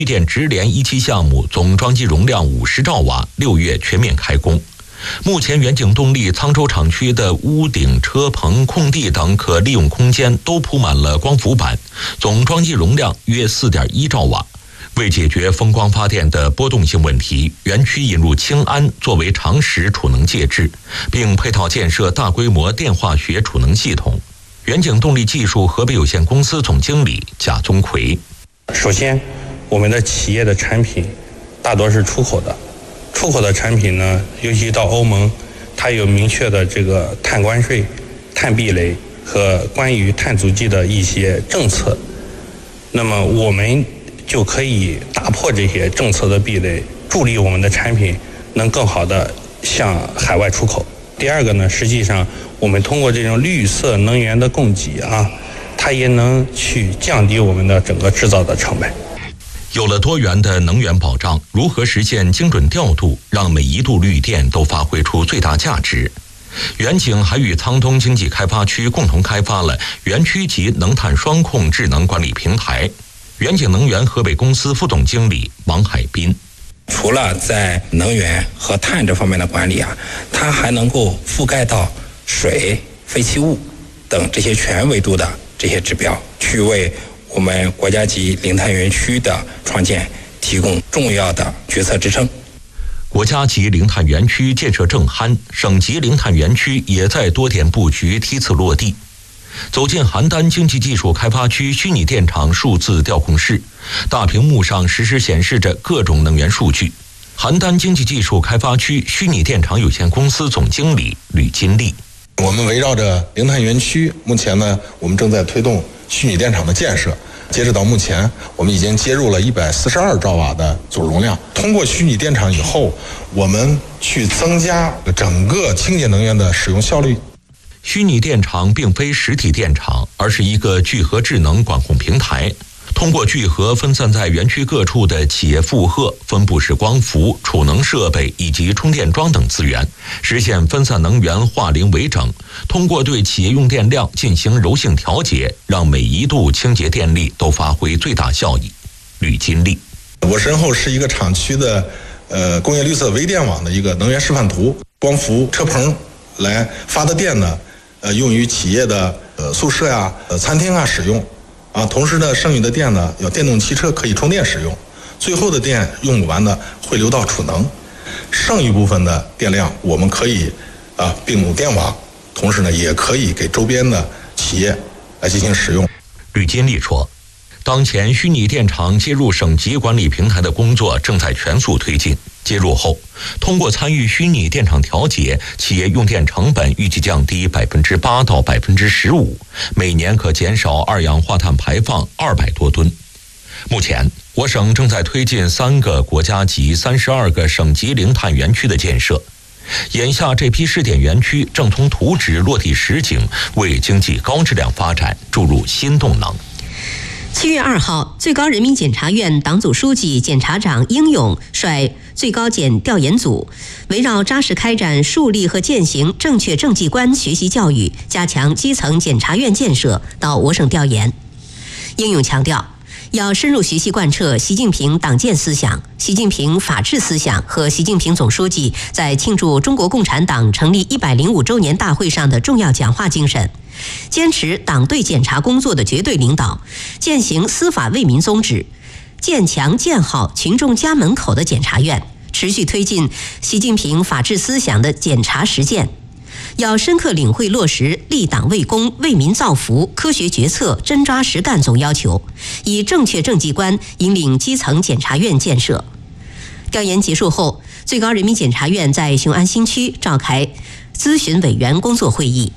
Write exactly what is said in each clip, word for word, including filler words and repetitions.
绿电直连一期项目总装机容量五十兆瓦，六月全面开工。目前远景动力沧州厂区的屋顶、车棚、空地等可利用空间都铺满了光伏板，总装机容量约 四点一兆瓦。为解决风光发电的波动性问题，园区引入氢铵作为长时储能介质，并配套建设大规模电化学储能系统。远景动力技术河北有限公司总经理贾宗奎： 首先，我们的企业的产品大多是出口的，出口的产品呢，尤其到欧盟，它有明确的这个碳关税、碳壁垒和关于碳足迹的一些政策。那么我们就可以打破这些政策的壁垒，助力我们的产品能更好的向海外出口。第二个呢，实际上我们通过这种绿色能源的供给啊，它也能去降低我们的整个制造的成本。 有了多元的能源保障，如何实现精准调度，让每一度绿电都发挥出最大价值？远景还与沧东经济开发区共同开发了园区级能碳双控智能管理平台。远景能源河北公司副总经理王海滨： 除了在能源和碳这方面的管理啊，它还能够覆盖到水、废弃物等这些全维度的这些指标，去为我们国家级零碳园区的创建提供重要的决策支撑。 国家级零碳园区建设正酣，省级零碳园区也在多点布局梯次落地。走进邯郸经济技术开发区虚拟电厂数字调控室，大屏幕上实时显示着各种能源数据。邯郸经济技术开发区虚拟电厂有限公司总经理吕金丽： 我们围绕着零碳园区，目前呢，我们正在推动虚拟电厂的建设。截止到目前，我们已经接入了一百四十二兆瓦的总容量。通过虚拟电厂以后，我们去增加整个清洁能源的使用效率。 虚拟电厂并非实体电厂，而是一个聚合智能管控平台。通过聚合分散在园区各处的企业负荷、分布式光伏、储能设备以及充电桩等资源，实现分散能源化零为整。通过对企业用电量进行柔性调节，让每一度清洁电力都发挥最大效益。吕金丽： 我身后是一个厂区的呃工业绿色微电网的一个能源示范图，光伏车棚来发的电呢，呃用于企业的呃宿舍呀、呃餐厅啊使用。啊，同时呢，剩余的电呢，有电动汽车可以充电使用，最后的电用不完呢，会流到储能，剩余部分的电量我们可以啊并入电网，同时呢，也可以给周边的企业来进行使用。 吕金丽说，当前虚拟电厂接入省级管理平台的工作正在全速推进。接入后，通过参与虚拟电厂调节，企业用电成本预计降低百分之八到百分之十五，每年可减少二氧化碳排放二百多吨。目前，我省正在推进三个国家级、三十二个省级零碳园区的建设。眼下这批试点园区正从图纸落地实景，为经济高质量发展注入新动能。 七月二号，最高人民检察院党组书记、检察长英勇率最高检调研组，围绕扎实开展树立和践行正确政绩观学习教育，加强基层检察院建设，到我省调研。英勇强调，要深入学习贯彻习近平党建思想、习近平法治思想和习近平总书记在庆祝中国共产党成立一百零五周年大会上的重要讲话精神，坚持党对检察工作的绝对领导，践行司法为民宗旨，建强建好群众家门口的检察院，持续推进习近平法治思想的检察实践。要深刻领会落实立党为公、为民造福、科学决策、真抓实干总要求，以正确政绩观引领基层检察院建设。调研结束后，最高人民检察院在雄安新区召开咨询委员工作会议。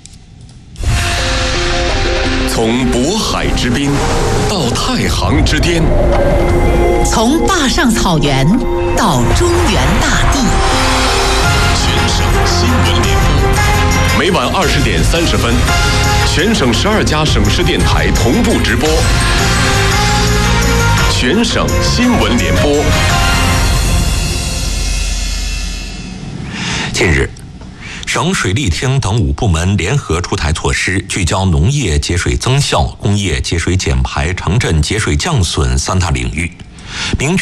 从渤海之滨到太行之巅， 从坝上草原到中原大地， 全省新闻联播，每晚二十点三十分，全省十二家省市电台同步直播，全省新闻联播。 近日，省水利厅等五部门联合出台措施，聚焦农业节水增效、工业节水减排、城镇节水降损三大领域， 明确